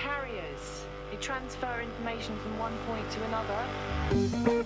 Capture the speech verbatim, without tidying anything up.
carriers. They transfer information from one point to another.